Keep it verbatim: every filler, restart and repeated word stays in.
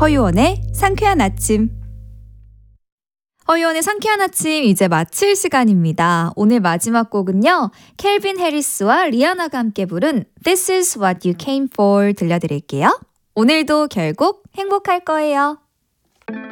허유원의 상쾌한 아침. 허유원의 상쾌한 아침 이제 마칠 시간입니다. 오늘 마지막 곡은요. 켈빈 해리스와 리아나가 함께 부른 This is what you came for 들려드릴게요. 오늘도 결국 행복할 거예요.